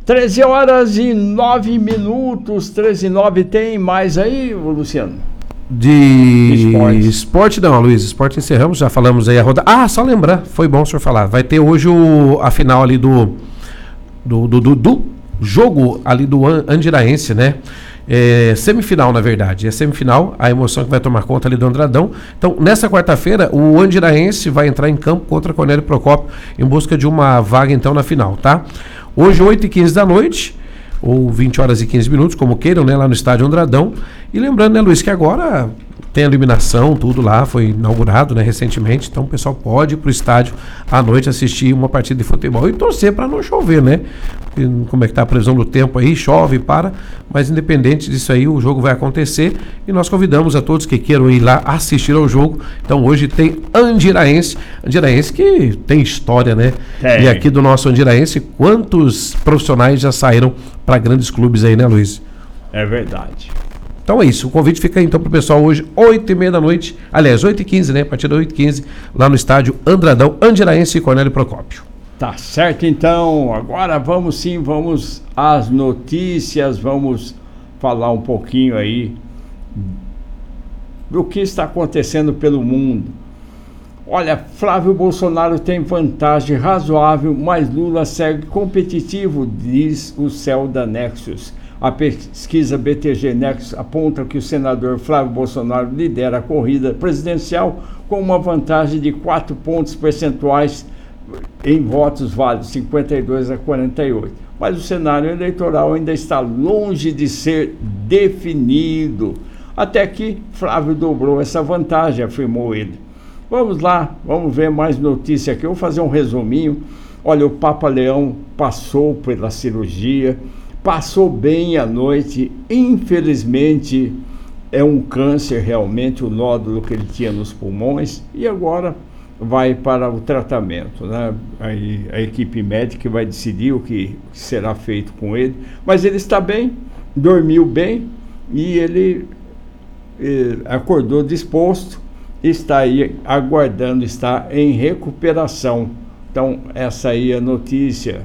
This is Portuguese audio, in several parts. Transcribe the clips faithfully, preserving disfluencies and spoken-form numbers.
treze horas e nove minutos, treze e nove, tem mais aí, Luciano? De esporte. esporte não, Luiz, esporte encerramos, já falamos aí a rodada. Ah, só lembrar, foi bom o senhor falar, vai ter hoje o, a final ali do do, do, do, do jogo ali do Andiraense, né? É, semifinal, na verdade, é semifinal, a emoção que vai tomar conta ali do Andradão. Então, nessa quarta-feira, o Andiraense vai entrar em campo contra Cornélio Procópio em busca de uma vaga, então, na final, tá? Hoje, oito e quinze da noite, ou vinte horas e quinze minutos, como queiram, né, lá no estádio Andradão. E lembrando, né, Luiz, que agora tem a iluminação, tudo lá, foi inaugurado, né, recentemente, então o pessoal pode ir pro estádio à noite assistir uma partida de futebol e torcer para não chover, né? E como é que tá a previsão do tempo aí, chove, para, mas independente disso aí, o jogo vai acontecer e nós convidamos a todos que queiram ir lá assistir ao jogo. Então hoje tem Andiraense, Andiraense que tem história, né? É. E aqui do nosso Andiraense, quantos profissionais já saíram para grandes clubes aí, né, Luiz? É verdade. Então é isso, o convite fica aí então pro pessoal hoje, oito e meia da noite, aliás, oito e quinze, né, a partir das oito e quinze, lá no estádio Andradão, Andiraense e Cornélio Procópio. Tá certo, então, agora vamos sim, vamos às notícias, vamos falar um pouquinho aí do que está acontecendo pelo mundo. Olha, Flávio Bolsonaro tem vantagem razoável, mas Lula segue competitivo, diz o Céu da Nexus. A pesquisa B T G Nexus aponta que o senador Flávio Bolsonaro lidera a corrida presidencial com uma vantagem de quatro pontos percentuais em votos válidos, cinquenta e dois a quarenta e oito. Mas o cenário eleitoral ainda está longe de ser definido. Até que Flávio dobrou essa vantagem, afirmou ele. Vamos lá, vamos ver mais notícia aqui. Eu vou fazer um resuminho. Olha, o Papa Leão passou pela cirurgia, passou bem a noite, infelizmente é um câncer realmente, o nódulo que ele tinha nos pulmões, e agora vai para o tratamento, né? Aí a equipe médica vai decidir o que será feito com ele, mas ele está bem, dormiu bem e ele eh, acordou disposto, está aí aguardando, está em recuperação. Então essa aí é a notícia.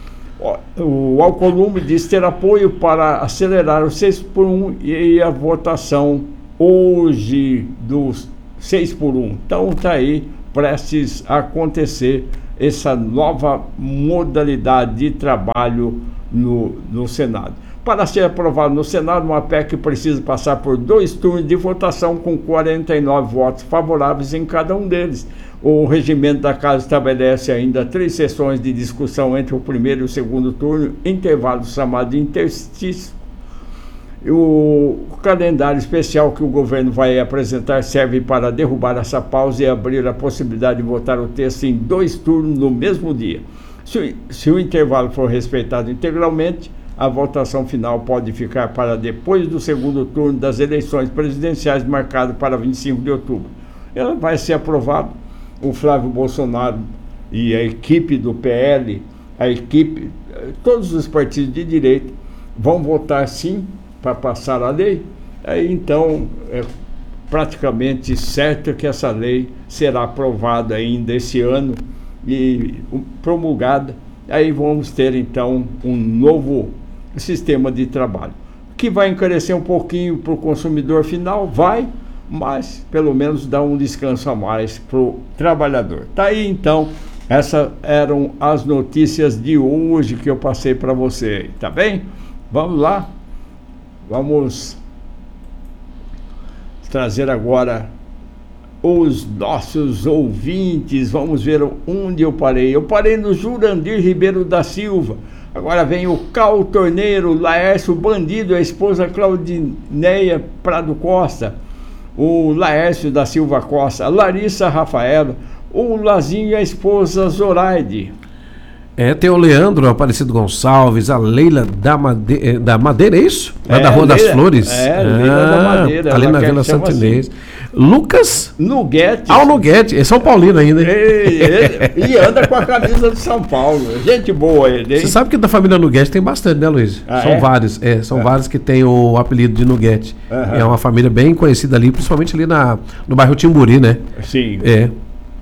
O Alcolumbre diz ter apoio para acelerar o seis por um e a votação hoje dos seis por um. Então está aí prestes a acontecer essa nova modalidade de trabalho no, no Senado. Para ser aprovado no Senado, uma P E C precisa passar por dois turnos de votação com quarenta e nove votos favoráveis em cada um deles. O regimento da Casa estabelece ainda três sessões de discussão entre o primeiro e o segundo turno, intervalo chamado de interstício. O calendário especial que o governo vai apresentar serve para derrubar essa pausa e abrir a possibilidade de votar o texto em dois turnos no mesmo dia. Se, se o intervalo for respeitado integralmente, a votação final pode ficar para depois do segundo turno das eleições presidenciais marcado para vinte e cinco de outubro. Ela vai ser aprovada. O Flávio Bolsonaro e a equipe do P L, a equipe, todos os partidos de direita vão votar sim para passar a lei. Aí, então, é praticamente certo que essa lei será aprovada ainda esse ano e promulgada. Aí vamos ter, então, um novo sistema de trabalho, que vai encarecer um pouquinho para o consumidor final, vai, mas pelo menos dá um descanso a mais para o trabalhador. Tá aí, então, essas eram as notícias de hoje que eu passei para você, tá bem? Vamos lá, vamos trazer agora os nossos ouvintes. Vamos ver onde eu parei. Eu parei no Jurandir Ribeiro da Silva. Agora vem o Cal Torneiro, Laércio Bandido, a esposa Claudineia Prado Costa, o Laércio da Silva Costa, a Larissa Rafaela, o Lazinho e a esposa Zoraide. É, tem o Leandro Aparecido Gonçalves, a Leila da, Made... da Madeira, é isso? Lá é, da Rua Leila, das Flores? É, ah, Leila da Madeira. Ali na Vila Santo Inês. Assim. Lucas Nuguete. Ah, o Nuguete, é São Paulino ainda. E, e anda com a camisa de São Paulo. Gente boa ele, hein? Você sabe que da família Nuguete tem bastante, né, Luiz? Ah, são é? vários, é, são é. vários que tem o apelido de Nuguete. Uhum. É uma família bem conhecida ali, principalmente ali na, no bairro Timburi, né? Sim. É.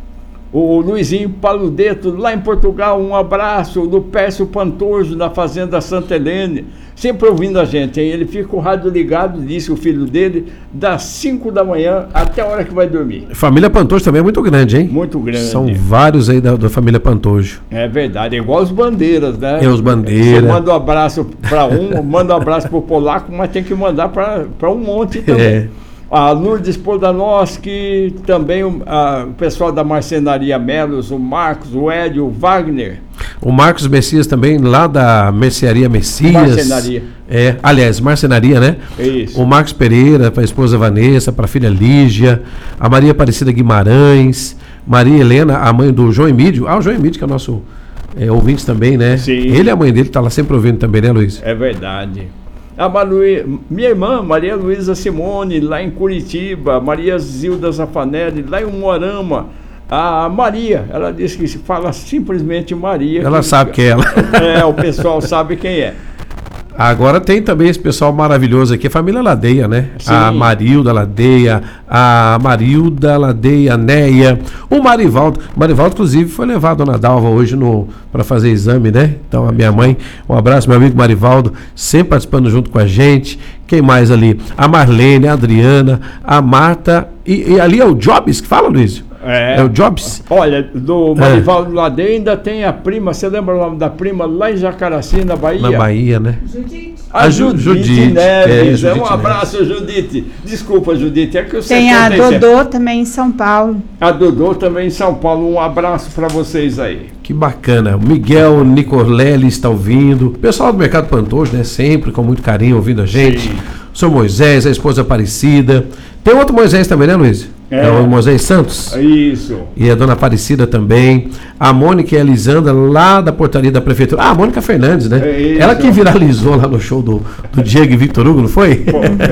O Luizinho Paludeto, lá em Portugal, um abraço. Do Pércio Pantojo, na Fazenda Santa Helene, sempre ouvindo a gente, hein? Ele fica o rádio ligado, disse o filho dele, das cinco da manhã até a hora que vai dormir. Família Pantojo também é muito grande, hein? Muito grande. São vários aí da, da família Pantojo. É verdade, é igual os bandeiras, né? É os bandeiras. Você manda um abraço para um, manda um abraço para o polaco, mas tem que mandar para um monte também. É. A Lourdes Podanoski, também o, a, o pessoal da Marcenaria Melos, o Marcos, o Edio, o Wagner. O Marcos Messias também, lá da Mercearia Messias. Marcenaria. É, aliás, Marcenaria, né? Isso. O Marcos Pereira, para a esposa Vanessa, para a filha Lígia, a Maria Aparecida Guimarães, Maria Helena, a mãe do João Emílio. Ah, o João Emílio, que é o nosso é, ouvinte também, né? Sim. Ele e a mãe dele está lá sempre ouvindo também, né, Luiz? É verdade. A Manu... Minha irmã, Maria Luísa Simone, lá em Curitiba, Maria Zilda Zafanelli, lá em Umuarama. A Maria, ela disse que se fala simplesmente Maria. Ela que... sabe que é ela. É, o pessoal sabe quem é. Agora tem também esse pessoal maravilhoso aqui, a família Ladeia, né? Sim. A Marilda Ladeia, a Marilda Ladeia, Neia, o Marivaldo. O Marivaldo, inclusive, foi levar a dona Dalva hoje para fazer exame, né? Então, a minha mãe, um abraço, meu amigo Marivaldo, sempre participando junto com a gente. Quem mais ali? A Marlene, a Adriana, a Marta, e, e ali é o Jobs que fala, Luiz? É, é o Jobs? Olha, do Marivaldo é. Ladeia ainda tem a prima, você lembra o nome da prima? Lá em Jacaraci, na Bahia? Na Bahia, né? Judite. A, a Judite, Judite Neves. É, Judite um abraço, Neves. Judite. Desculpa, Judite. É que eu tem a Dodô também em São Paulo. A Dodô também em São Paulo. Um abraço para vocês aí. Que bacana. O Miguel Nicolelli está ouvindo. O pessoal do Mercado Pantojo, né? Sempre com muito carinho ouvindo a gente. Sim. O senhor Moisés, a esposa Aparecida. Tem outro Moisés também, né, Luiz? É, é o Moisés Santos. Isso. E a dona Aparecida também. A Mônica e a Elisandra, lá da portaria da prefeitura. Ah, a Mônica Fernandes, né? É ela que viralizou lá no show do, do Diego e Victor Hugo, não foi?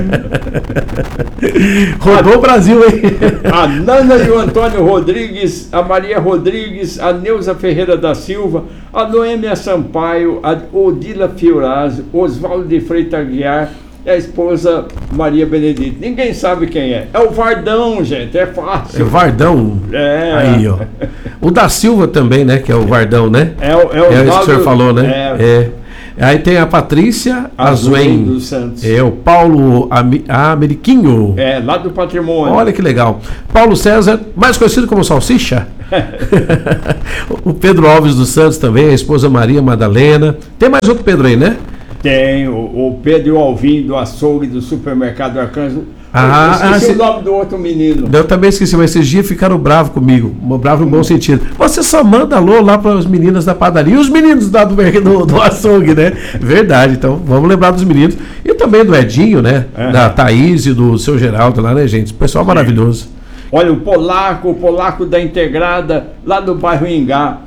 Rodou a, o Brasil, hein? A Nana e o Antônio Rodrigues, a Maria Rodrigues, a Neuza Ferreira da Silva, a Noêmia Sampaio, a Odila Fiorazzi, Oswaldo de Freitas Aguiar, e a esposa Maria Benedito. Ninguém sabe quem é. É o Vardão, gente. É fácil. É o Vardão? É. Aí, ó. O da Silva também, né? Que é o Vardão, né? É, o, é, o é isso que o senhor falou, né? É. é. Aí tem a Patrícia Azuen. dos Santos. É, o Paulo Am- Ameriquinho. É, lá do Patrimônio. Olha que legal. Paulo César, mais conhecido como Salsicha. O Pedro Alves dos Santos também, a esposa Maria Madalena. Tem mais outro Pedro aí, né? Tem o, o Pedro Alvim do açougue do supermercado Arcanjo. Ah, eu esqueci ah, o nome do outro menino. Eu também esqueci, mas esses dias ficaram bravos comigo. Bravo no bom sentido. Você só manda alô lá para as meninas da padaria e os meninos da, do, do, do açougue, né? Verdade, então vamos lembrar dos meninos. E também do Edinho, né? Uhum. Da Thaís e do seu Geraldo lá, né, gente? Pessoal maravilhoso. Olha, o Polaco, o Polaco da Integrada, lá do bairro Ingá.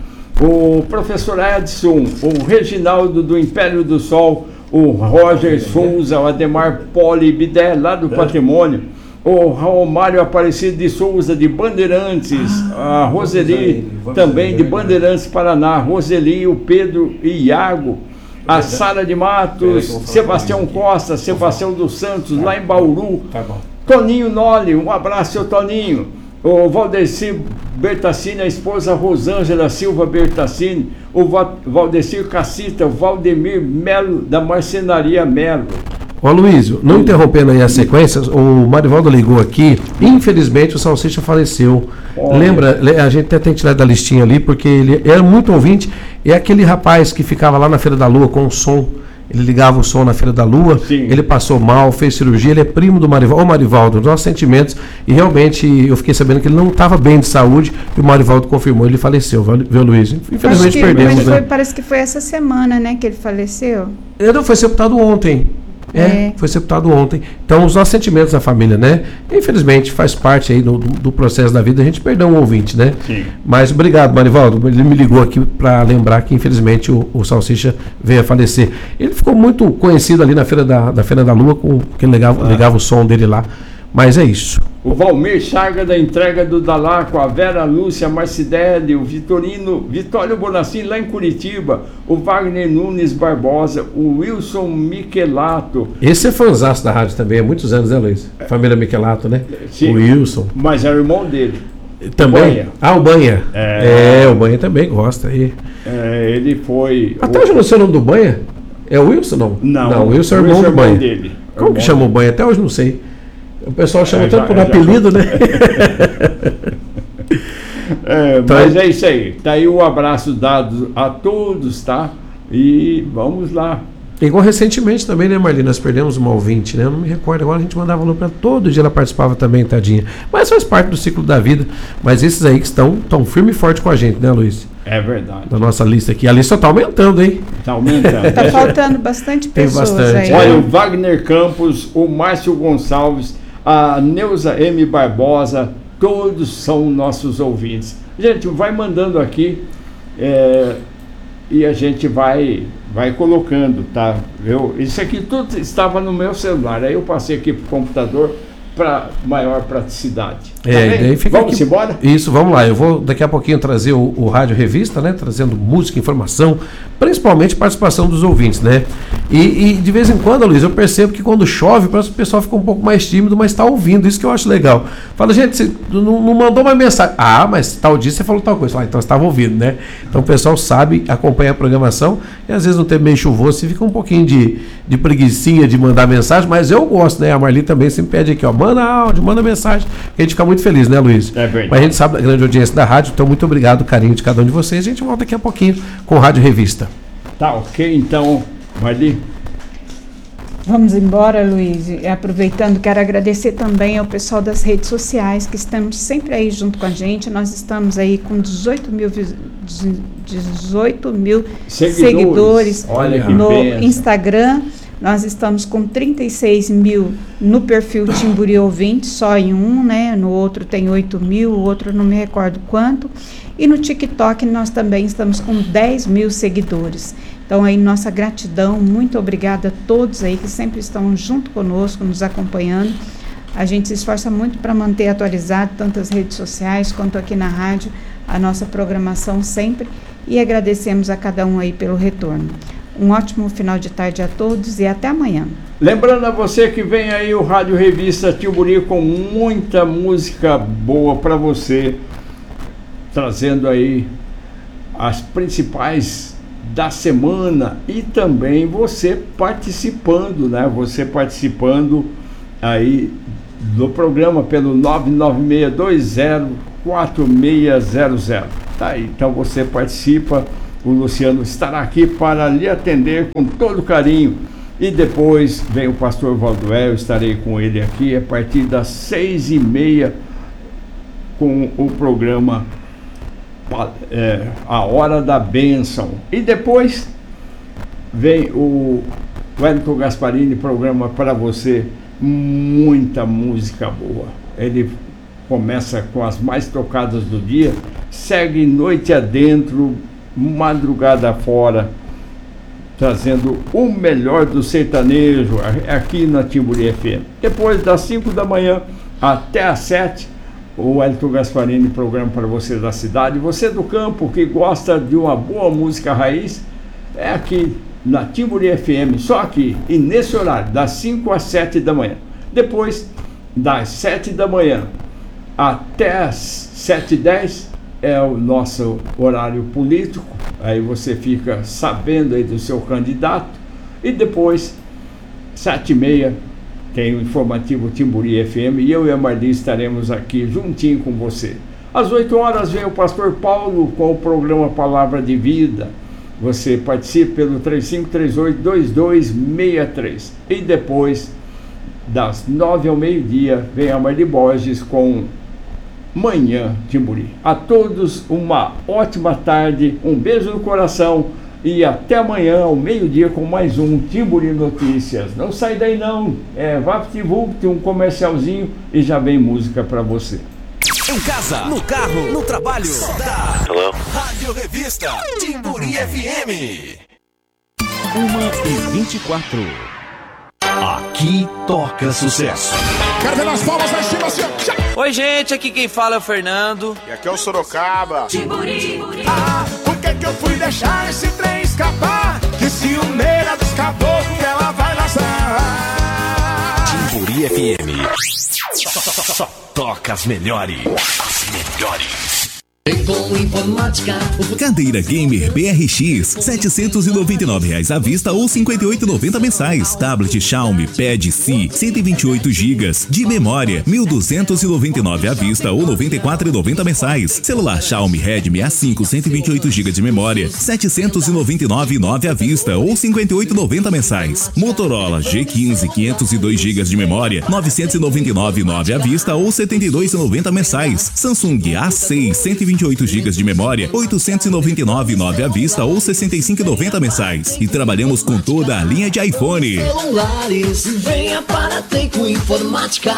O professor Edson, o Reginaldo do Império do Sol, o Roger Souza, o Ademar Poli Bidé, lá do Patrimônio, o Romário Aparecido de Souza, de Bandeirantes, a Roseli, também de Bandeirantes, Paraná, Roseli, o Pedro e Iago, a Sara de Matos, Sebastião Costa, Sebastião dos Santos, lá em Bauru, Toninho Noli, um abraço, seu Toninho. O Valdecir Bertassini, a esposa Rosângela Silva Bertassini, o Valdecir Cassita, o Valdemir Melo, da Marcenaria Melo. Ô Luísio, não interrompendo aí as sequências, o Marivaldo ligou aqui, infelizmente o Salsicha faleceu. Olha. Lembra, a gente até tem que tirar da listinha ali, porque ele era muito ouvinte, é aquele rapaz que ficava lá na Feira da Lua com o som. Ele ligava o som na Feira da Lua. Sim. Ele passou mal, fez cirurgia, ele é primo do Marivaldo. Ô Marivaldo, nossos sentimentos, e realmente eu fiquei sabendo que ele não estava bem de saúde, e o Marivaldo confirmou, ele faleceu, viu, Luiz? Infelizmente que, perdemos, mas né? foi, parece que foi essa semana, né, que ele faleceu. Ele não foi sepultado ontem. É, é, foi sepultado ontem. Então, os nossos sentimentos da família, né? Infelizmente, faz parte aí do, do processo da vida, a gente perdeu um ouvinte, né? Sim. Mas obrigado, Marivaldo. Ele me ligou aqui para lembrar que, infelizmente, o, o Salsicha veio a falecer. Ele ficou muito conhecido ali na Feira da, da, Feira da Lua, com que ele ligava, ah. ligava o som dele lá. Mas é isso. O Valmir Chaga da entrega do Dalaco, a Vera Lúcia Marcidelli, o Vitorino, Vitório Bonacini lá em Curitiba, o Wagner Nunes Barbosa, o Wilson Michelato. Esse é fãzaço da rádio também, há muitos anos, né, Luiz? Família Michelato, né? Sim, o Wilson. Mas era o irmão dele. Também? Banha. Ah, o Banha. É, é o Banha também gosta. Aí. É, ele foi... Até hoje eu não sei o nome do Banha. É o Wilson, não? Não, não o Wilson é o irmão Wilson do Banha. Dele. Como irmão que chama o Banha? Até hoje não sei. O pessoal chama É, tanto já- por já- apelido, né? É, Então, mas é isso aí. Tá aí um abraço dado a todos, tá? E vamos lá. Igual recentemente também, né, Marli? Nós perdemos uma ouvinte, né? Eu não me recordo agora, a gente mandava alô pra todo dia, ela participava também, tadinha. Mas faz parte do ciclo da vida. Mas esses aí que estão tão firme e forte com a gente, né, Luiz? É verdade. Da nossa lista aqui. A lista tá aumentando, hein? Tá aumentando. Tá faltando bastante Tem pessoas bastante. aí. Olha, o Wagner Campos, o Márcio Gonçalves, a Neuza M. Barbosa, todos são nossos ouvintes. Gente, vai mandando aqui é, e a gente vai, vai colocando, tá? Eu, isso aqui tudo estava no meu celular, aí eu passei aqui pro computador para maior praticidade. Tá É, bem? daí fica Vamos aqui. embora? Isso, vamos lá. Eu vou daqui a pouquinho trazer o, o Rádio Revista, né? Trazendo música, informação, principalmente participação dos ouvintes, né? E, e de vez em quando, Luiz, eu percebo que quando chove, parece que o pessoal fica um pouco mais tímido, mas está ouvindo. Isso que eu acho legal. Fala, gente, você não, não mandou uma mensagem. Ah, mas tal dia você falou tal coisa. Ah, então você estava ouvindo, né? Então o pessoal sabe, acompanha a programação e às vezes no tempo meio chuvoso, você fica um pouquinho de, de preguicinha de mandar mensagem, mas eu gosto, né? A Marli também sempre pede aqui, ó, manda áudio, manda mensagem. A gente fica muito feliz, né, Luiz? É verdade. Mas a gente sabe da grande audiência da rádio, então muito obrigado, carinho de cada um de vocês. A gente volta daqui a pouquinho com o Rádio Revista. Tá ok, então, Marli. Vamos embora, Luiz. E aproveitando, quero agradecer também ao pessoal das redes sociais que estamos sempre aí junto com a gente. Nós estamos aí com dezoito mil, dezoito mil Seguidores. seguidores, Olha que no benção. Instagram. Nós estamos com trinta e seis mil no perfil Timburi Ouvinte, só em um, né? No outro tem oito mil, o outro não me recordo quanto. E no TikTok nós também estamos com dez mil seguidores. Então aí nossa gratidão, muito obrigada a todos aí que sempre estão junto conosco, nos acompanhando. A gente se esforça muito para manter atualizado tanto as redes sociais quanto aqui na rádio, a nossa programação sempre. E agradecemos a cada um aí pelo retorno. Um ótimo final de tarde a todos e até amanhã. Lembrando a você que vem aí o Rádio Revista Timburi com muita música boa para você, trazendo aí as principais da semana e também você participando, né? Você participando aí do programa pelo nove nove seis dois zero quatro seis zero zero. Tá aí, então você participa. O Luciano estará aqui para lhe atender com todo carinho. E depois vem o pastor Valduel, estarei com ele aqui a partir das seis e meia com o programa é, A Hora da Bênção. E depois vem o Wellington Gasparini, programa para você, muita música boa. Ele começa com as mais tocadas do dia, segue noite adentro, madrugada fora, trazendo o melhor do sertanejo aqui na Timburi F M. Depois das cinco da manhã até às sete, o Wellington Gasparini, programa para você da cidade. Você do campo que gosta de uma boa música raiz, é aqui na Timburi F M, só aqui e nesse horário, das cinco às sete da manhã. Depois, das sete da manhã até às sete e dez, é o nosso horário político, aí você fica sabendo aí do seu candidato, e depois, sete e meia, tem o informativo Timburi F M, e eu e a Marli estaremos aqui juntinho com você. Às oito horas vem o pastor Paulo com o programa Palavra de Vida. Você participa pelo três cinco três oito dois dois seis três. E depois, das nove ao meio-dia, vem a Marli Borges com Manhã Timburi. A todos uma ótima tarde, um beijo no coração e até amanhã ao meio-dia com mais um Timburi Notícias. Não sai daí não, é VaptVupt, um comercialzinho e já vem música para você. Em casa, no carro, no trabalho, da Hello. Rádio Revista Timburi F M. uma e vinte e quatro. Aqui toca sucesso. Quero ver nas palmas lá em cima assim, ó. Oi, gente, aqui quem fala é o Fernando. E aqui é o Sorocaba. Timburi. Ah, por que que eu fui deixar esse trem escapar? Que ciumeira dos caboclos que ela vai laçar. Timburi F M. Só, só, só, só toca as melhores. As melhores. melhores. Informática. Cadeira Gamer B R X, setecentos e noventa e nove reais à vista ou cinquenta e oito reais e noventa centavos mensais. Tablet Xiaomi Pad C, cento e vinte e oito gigas de memória, mil duzentos e noventa e nove reais à vista ou noventa e quatro reais e noventa centavos mensais. Celular Xiaomi Redmi A cinco, cento e vinte e oito gigas de memória, setecentos e noventa e nove reais e nove centavos à vista ou cinquenta e oito reais e noventa centavos mensais. Motorola G quinze, quinhentos e dois gigas de memória, novecentos e noventa e nove reais e nove centavos à vista ou setenta e dois reais e noventa centavos mensais. Samsung A seis, cento e vinte e oito gigas de memória, oitocentos e noventa e nove reais e nove centavos à vista ou sessenta e cinco reais e noventa centavos mensais. E trabalhamos com toda a linha de iPhone. Celulares, venha para Teco Informática.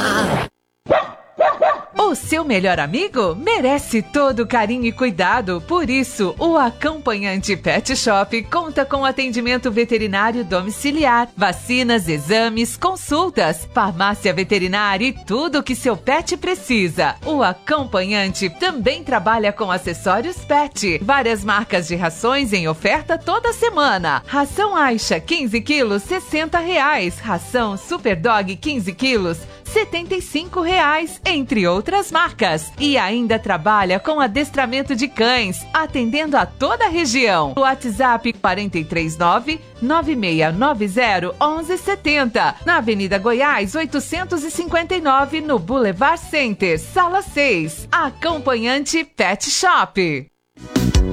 O seu melhor amigo merece todo carinho e cuidado. Por isso, o Acompanhante Pet Shop conta com atendimento veterinário domiciliar, vacinas, exames, consultas, farmácia veterinária e tudo o que seu pet precisa. O Acompanhante também trabalha com acessórios pet, várias marcas de rações em oferta toda semana. Ração Aixa quinze quilos, sessenta reais. Ração Super Dog quinze quilos, setenta e cinco reais, entre outras marcas. E ainda trabalha com adestramento de cães, atendendo a toda a região. O WhatsApp quatro três nove, nove seis nove zero, um um sete zero, na Avenida Goiás oitocentos e cinquenta e nove, no Boulevard Center, Sala seis. Acompanhante Pet Shop.